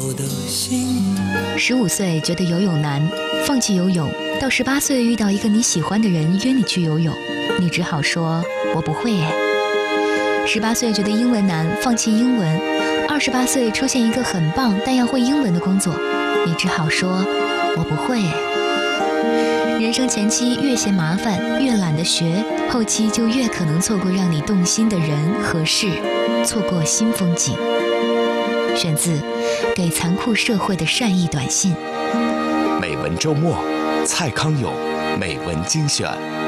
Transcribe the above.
15岁觉得游泳难，放弃游泳，到18岁遇到一个你喜欢的人约你去游泳，你只好说我不会耶。18岁觉得英文难，放弃英文，28岁出现一个很棒但要会英文的工作，你只好说我不会耶。人生前期越嫌麻烦，越懒得学，后期就越可能错过让你动心的人和事，错过新风景。选自《给残酷社会的善意短信》。 美文周末，蔡康永美文精选。